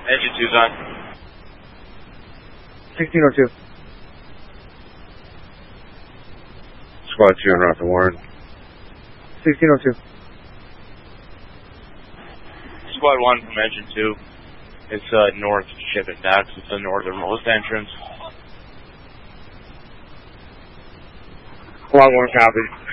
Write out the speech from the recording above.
Engine 2's on. 1602. Squad 2 on route to Warren. 1602. Squad 1 from Engine 2. It's north shipping docks. It's the northernmost entrance. Squad 1 copy.